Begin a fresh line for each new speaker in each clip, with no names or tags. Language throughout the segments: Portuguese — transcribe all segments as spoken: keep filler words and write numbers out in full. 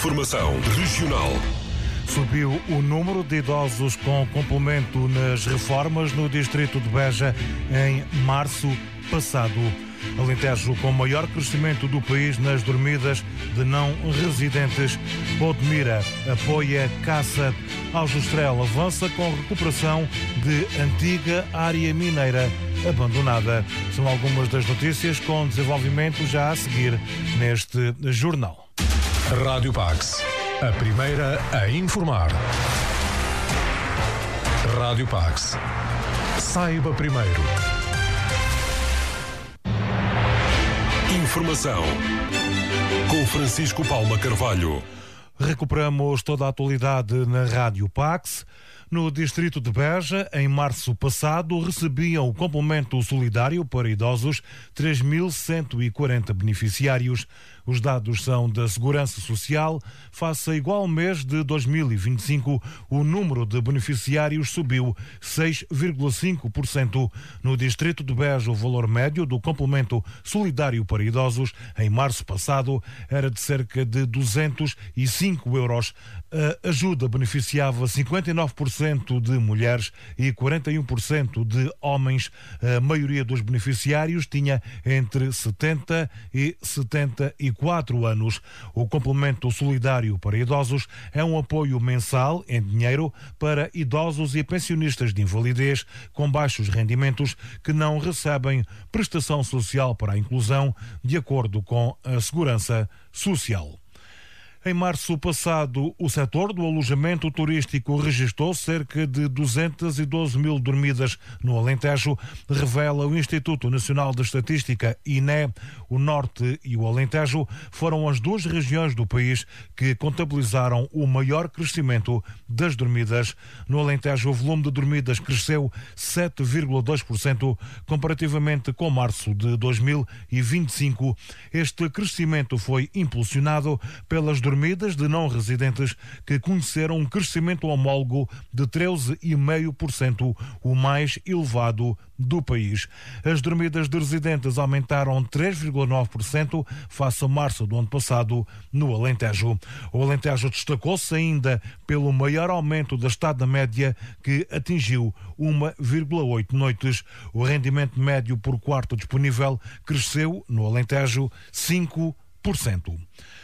Informação regional.
Subiu o número de idosos com complemento nas reformas no distrito de Beja em março passado. Alentejo com maior crescimento do país nas dormidas de não residentes. Odmira apoia caça. Aljustrel avança com recuperação de antiga área mineira abandonada. São algumas das notícias com desenvolvimento já a seguir neste jornal.
Rádio Pax, a primeira a informar. Rádio Pax. Saiba primeiro. Informação com Francisco Palma Carvalho.
Recuperamos toda a atualidade na Rádio Pax. No distrito de Beja, em março passado, recebiam o complemento solidário para idosos três mil cento e quarenta beneficiários. Os dados são da Segurança Social. Face a igual mês de dois mil e vinte e cinco, o número de beneficiários subiu seis vírgula cinco por cento. No distrito de Beja, o valor médio do complemento solidário para idosos em março passado era de cerca de duzentos e cinco euros. A ajuda beneficiava cinquenta e nove por cento de mulheres e quarenta e um por cento de homens. A maioria dos beneficiários tinha entre setenta e setenta e quatro anos. O complemento solidário para idosos é um apoio mensal em dinheiro para idosos e pensionistas de invalidez com baixos rendimentos que não recebem prestação social para a inclusão, de acordo com a Segurança Social. Em março passado, o setor do alojamento turístico registrou cerca de duzentas e doze mil dormidas no Alentejo, revela o Instituto Nacional de Estatística, I N E. O Norte e o Alentejo foram as duas regiões do país que contabilizaram o maior crescimento das dormidas. No Alentejo, o volume de dormidas cresceu sete vírgula dois por cento comparativamente com março de dois mil e vinte e cinco. Este crescimento foi impulsionado pelas dormidas dormidas de não residentes que conheceram um crescimento homólogo de treze vírgula cinco por cento, o mais elevado do país. As dormidas de residentes aumentaram três vírgula nove por cento face a março do ano passado no Alentejo. O Alentejo destacou-se ainda pelo maior aumento da estada média, que atingiu uma vírgula oito noites. O rendimento médio por quarto disponível cresceu no Alentejo cinco por cento.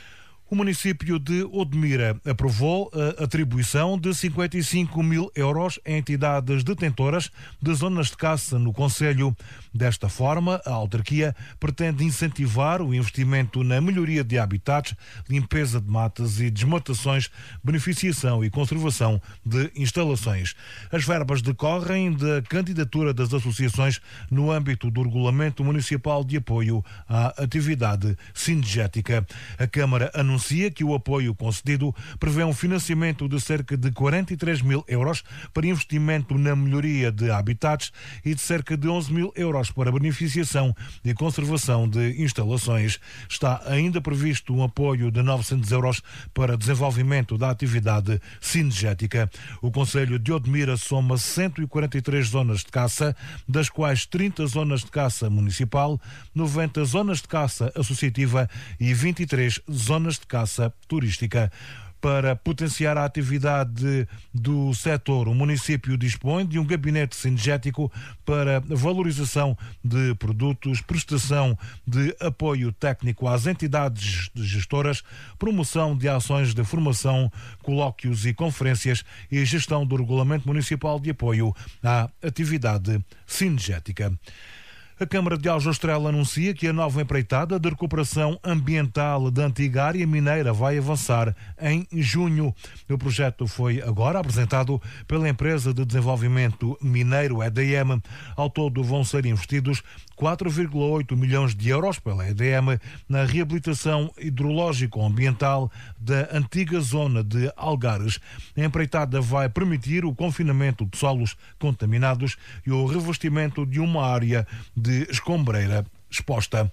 O município de Odmira aprovou a atribuição de cinquenta e cinco mil euros a entidades detentoras de zonas de caça no concelho. Desta forma, a autarquia pretende incentivar o investimento na melhoria de habitats, limpeza de matas e desmatações, beneficiação e conservação de instalações. As verbas decorrem da candidatura das associações no âmbito do Regulamento Municipal de Apoio à Atividade Cinegética. A Câmara anunciou que o apoio concedido prevê um financiamento de cerca de quarenta e três mil euros para investimento na melhoria de habitats e de cerca de onze mil euros para beneficiação e conservação de instalações. Está ainda previsto um apoio de novecentos euros para desenvolvimento da atividade cinegética. O concelho de Odmira soma cento e quarenta e três zonas de caça, das quais trinta zonas de caça municipal, noventa zonas de caça associativa e vinte e três zonas de caça turística. Para potenciar a atividade do setor, o município dispõe de um gabinete cinegético para valorização de produtos, prestação de apoio técnico às entidades gestoras, promoção de ações de formação, colóquios e conferências e gestão do Regulamento Municipal de Apoio à Atividade Cinegética. A Câmara de Aljustrel anuncia que a nova empreitada de recuperação ambiental da antiga área mineira vai avançar em junho. O projeto foi agora apresentado pela empresa de desenvolvimento mineiro E D M. Ao todo vão ser investidos quatro vírgula oito milhões de euros pela E D M na reabilitação hidrológico-ambiental da antiga zona de Algares. A empreitada vai permitir o confinamento de solos contaminados e o revestimento de uma área de escombreira exposta.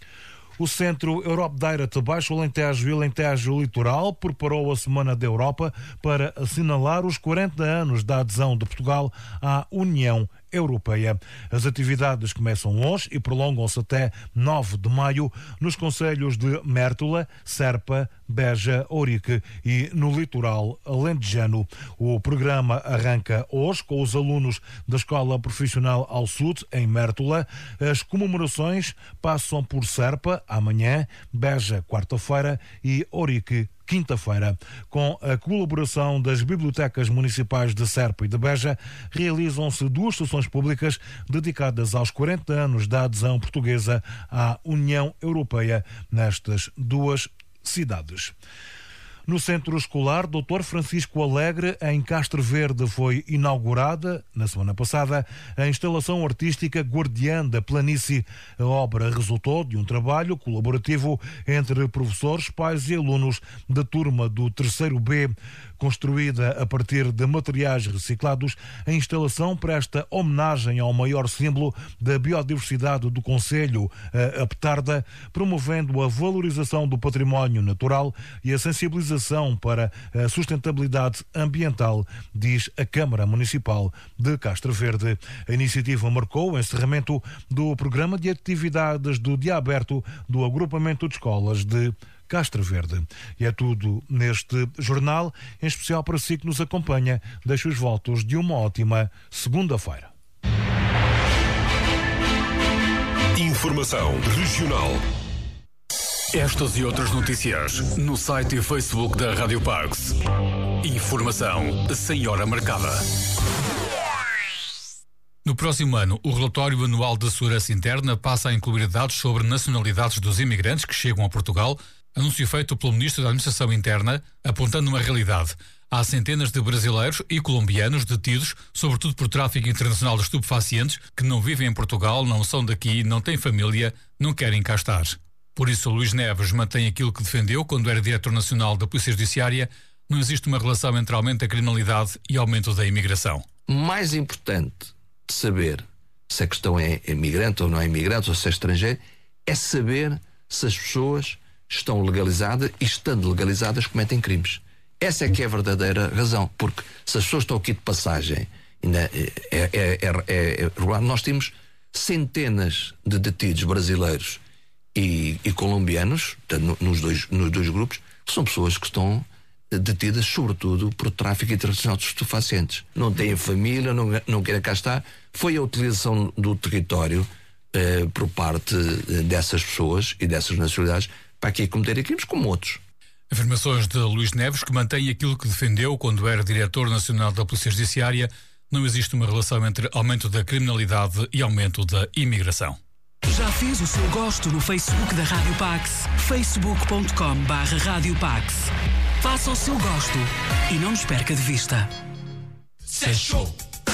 O Centro Europe Direct Baixo Alentejo e Alentejo Litoral preparou a Semana da Europa para assinalar os quarenta anos da adesão de Portugal à União Europeia. As atividades começam hoje e prolongam-se até nove de maio nos concelhos de Mértola, Serpa, Beja, Ourique e no litoral alentejano. O programa arranca hoje com os alunos da Escola Profissional Al Sud, em Mértola. As comemorações passam por Serpa, amanhã, Beja, quarta-feira e Ourique, quinta-feira. Com a colaboração das bibliotecas municipais de Serpa e de Beja, realizam-se duas sessões públicas dedicadas aos quarenta anos da adesão portuguesa à União Europeia nestas duas cidades. No Centro Escolar doutor Francisco Alegre, em Castro Verde, foi inaugurada, na semana passada, a instalação artística Guardiã da Planície. A obra resultou de um trabalho colaborativo entre professores, pais e alunos da turma do terceiro B. Construída a partir de materiais reciclados, a instalação presta homenagem ao maior símbolo da biodiversidade do concelho, a petarda, promovendo a valorização do património natural e a sensibilização para a sustentabilidade ambiental, diz a Câmara Municipal de Castro Verde. A iniciativa marcou o encerramento do programa de atividades do dia aberto do agrupamento de escolas de Castro Verde. E é tudo neste jornal, em especial para si que nos acompanha. Deixo os votos de uma ótima segunda-feira.
Informação regional.
Estas e outras notícias no site e Facebook da Rádio Pax. Informação sem hora marcada. No próximo ano, o relatório anual de segurança interna passa a incluir dados sobre nacionalidades dos imigrantes que chegam a Portugal, anúncio feito pelo Ministro da Administração Interna, apontando uma realidade. Há centenas de brasileiros e colombianos detidos, sobretudo por tráfico internacional de estupefacientes, que não vivem em Portugal, não são daqui, não têm família, não querem cá estar. Por isso, Luís Neves mantém aquilo que defendeu quando era Diretor Nacional da Polícia Judiciária: não existe uma relação entre aumento da criminalidade e aumento da imigração.
Mais importante de saber se a questão é imigrante ou não é imigrante, ou se é estrangeiro, é saber se as pessoas estão legalizadas e, estando legalizadas, cometem crimes. Essa é que é a verdadeira razão, porque se as pessoas estão aqui de passagem, é, é, é, é, é regular. Nós temos centenas de detidos brasileiros e, e colombianos, nos dois, nos dois grupos, que são pessoas que estão detidas sobretudo por tráfico internacional de estupefacientes. Não têm família, não, não querem cá estar. Foi a utilização do território eh, por parte dessas pessoas e dessas nacionalidades para aqui cometerem crimes como outros.
Afirmações de Luís Neves, que mantém aquilo que defendeu quando era Diretor Nacional da Polícia Judiciária: não existe uma relação entre aumento da criminalidade e aumento da imigração.
Já fez o seu gosto no Facebook da Rádio Pax? facebook ponto com barra Rádio Pax. Faça o seu gosto e não nos perca de vista.
Fechou.